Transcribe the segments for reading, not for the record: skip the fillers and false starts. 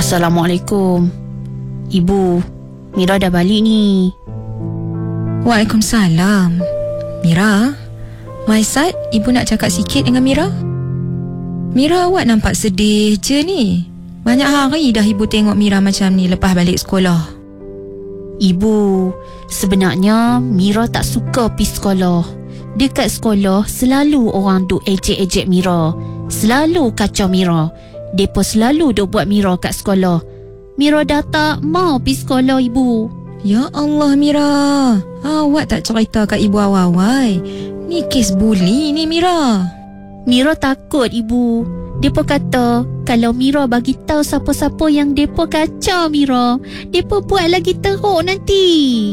Assalamualaikum. Ibu, Mira dah balik ni. Waalaikumsalam. Mira, my side, ibu nak cakap sikit dengan Mira. Mira, awak nampak sedih je ni. Banyak hari dah ibu tengok Mira macam ni lepas balik sekolah. Ibu, sebenarnya Mira tak suka pergi sekolah. Dekat sekolah selalu orang duk ejek-ejek Mira, selalu kacau Mira. Depa selalu duk buat Mira kat sekolah. Mira dah tak mau pergi sekolah, ibu. Ya Allah, Mira, awak tak cerita kat ibu awal-awal. Ni kes buli ni, Mira. Mira takut, ibu. Depa kata kalau Mira bagi tahu siapa-siapa yang depa kacau Mira, depa buat lagi teruk nanti.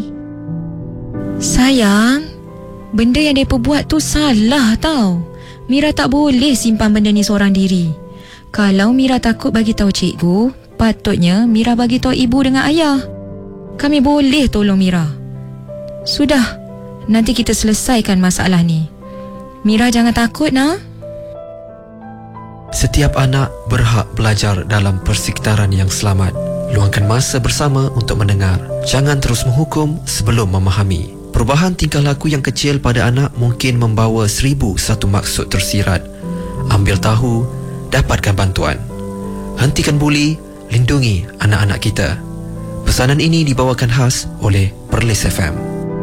Sayang, benda yang depa buat tu salah tau. Mira tak boleh simpan benda ni seorang diri. Kalau Mira takut bagi tahu cikgu, patutnya Mira bagi tahu ibu dengan ayah. Kami boleh tolong Mira. Sudah, nanti kita selesaikan masalah ni. Mira jangan takut, nak. Setiap anak berhak belajar dalam persekitaran yang selamat. Luangkan masa bersama untuk mendengar. Jangan terus menghukum sebelum memahami. Perubahan tingkah laku yang kecil pada anak mungkin membawa 1001 maksud tersirat. Ambil tahu, dapatkan bantuan. Hentikan buli, lindungi anak-anak kita. Pesanan ini dibawakan khas oleh Perlis FM.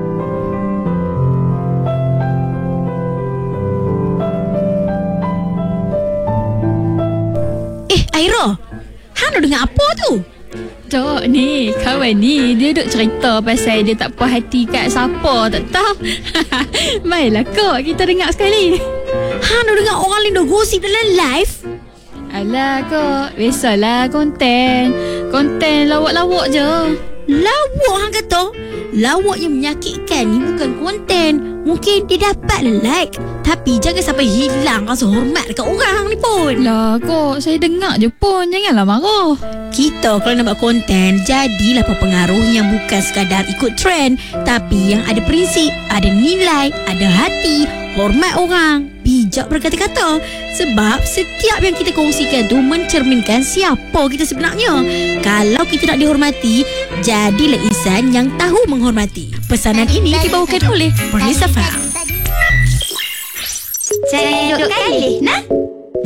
Aira, Han dengar apa tu? Dok ni, kawan ni dia duk cerita pasal dia tak puas hati kat siapa tak tahu. Baiklah kok kita dengar sekali. Han dengar orang lain dah gosip dalam live. Alah kok, biasalah konten lawak-lawak je. Lawak Han kata? Lawak yang menyakitkan ni bukan konten. Mungkin dia dapat like, tapi jangan sampai hilang rasa hormat dekat orang ni pun. Lah kok, saya dengar je pun, janganlah marah. Kita kalau nak buat konten, jadilah pengaruh yang bukan sekadar ikut trend, tapi yang ada prinsip, ada nilai, ada hati, hormat orang, bijak berkata-kata. Sebab setiap yang kita kongsikan tu mencerminkan siapa kita sebenarnya. Kalau kita nak dihormati, jadilah insan yang tahu menghormati. Pesanan ini dibawakan oleh Perlis FM. Saya duduk kali, nah?